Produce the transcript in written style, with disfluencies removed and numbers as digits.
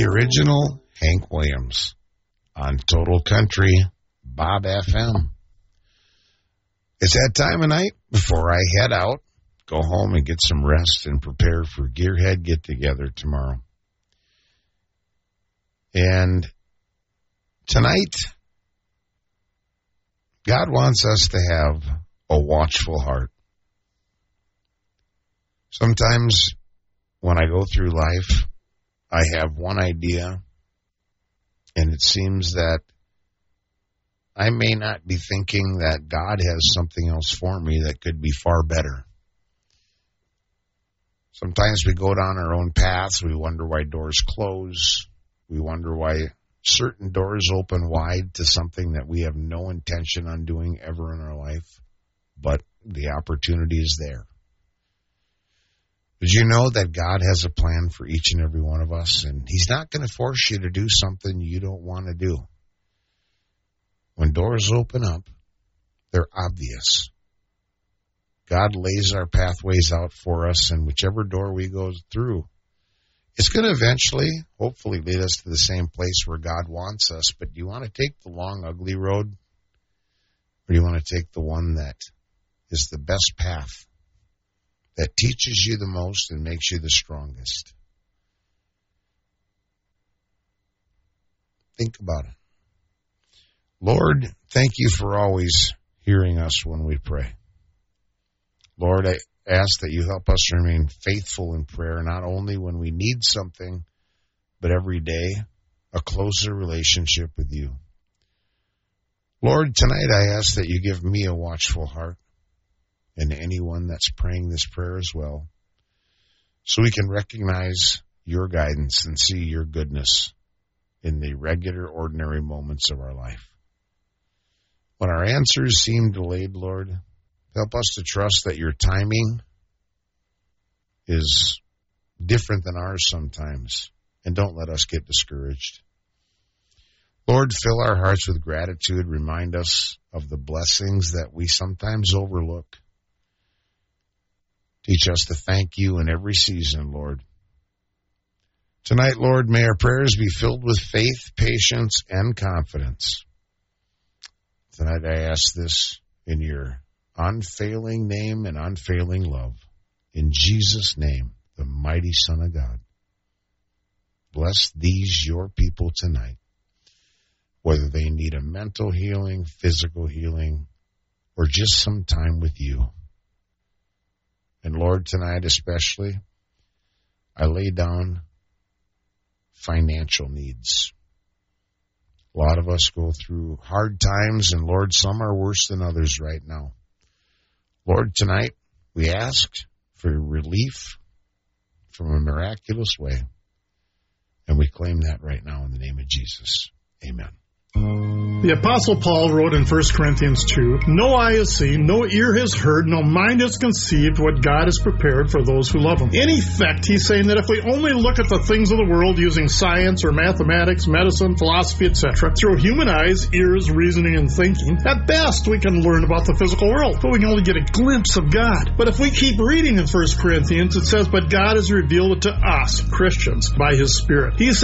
original Hank Williams on Total Country Bob FM. It's that time of night before I head out, go home and get some rest and prepare for Gearhead get-together tomorrow. And tonight, God wants us to have a watchful heart. Sometimes when I go through life, I have one idea, and it seems that I may not be thinking that God has something else for me that could be far better. Sometimes we go down our own paths. We wonder why doors close. We wonder why certain doors open wide to something that we have no intention on doing ever in our life, but the opportunity is there. Did you know that God has a plan for each and every one of us, and He's not going to force you to do something you don't want to do. When doors open up, they're obvious. God lays our pathways out for us, and whichever door we go through, it's going to eventually, hopefully, lead us to the same place where God wants us. But do you want to take the long, ugly road, or do you want to take the one that is the best path, that teaches you the most and makes you the strongest? Think about it. Lord, thank you for always hearing us when we pray. Lord, I ask that you help us remain faithful in prayer, not only when we need something, but every day, a closer relationship with you. Lord, tonight I ask that you give me a watchful heart, and anyone that's praying this prayer as well, so we can recognize your guidance and see your goodness in the regular, ordinary moments of our life. When our answers seem delayed, Lord, help us to trust that your timing is different than ours sometimes, and don't let us get discouraged. Lord, fill our hearts with gratitude. Remind us of the blessings that we sometimes overlook. Teach us to thank you in every season, Lord. Tonight, Lord, may our prayers be filled with faith, patience, and confidence. Tonight I ask this in your unfailing name and unfailing love. In Jesus' name, the mighty Son of God. Bless these, your people, tonight, whether they need a mental healing, physical healing, or just some time with you. And Lord, tonight especially, I lay down financial needs. A lot of us go through hard times, and Lord, some are worse than others right now. Lord, tonight we ask for relief from a miraculous way, and we claim that right now in the name of Jesus. Amen. The Apostle Paul wrote in 1 Corinthians 2, "No eye has seen, no ear has heard, no mind has conceived what God has prepared for those who love Him." In effect, he's saying that if we only look at the things of the world using science or mathematics, medicine, philosophy, etc., through human eyes, ears, reasoning, and thinking, at best we can learn about the physical world, but we can only get a glimpse of God. But if we keep reading in 1 Corinthians, it says, "But God has revealed it to us, Christians, by His Spirit." He